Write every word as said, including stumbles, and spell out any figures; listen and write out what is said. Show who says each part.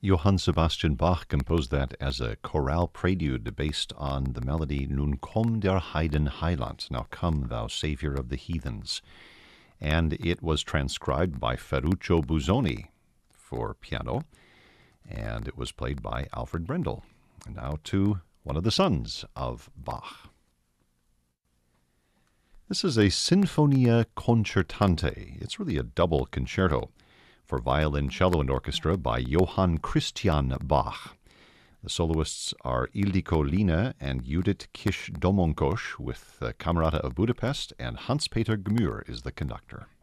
Speaker 1: Johann Sebastian Bach composed that as a chorale prelude based on the melody Nun komm der Heiden Heiland, Now Come Thou Savior of the Heathens. And it was transcribed by Ferruccio Busoni for piano, and it was played by Alfred Brendel. And now to one of the sons of Bach. This is a Sinfonia Concertante. It's really a double concerto for violin, cello, and orchestra by Johann Christian Bach. The soloists are Ildiko Line and Judith Kish Domonkosch with the Camerata of Budapest, and Hans-Peter Gmür is the conductor.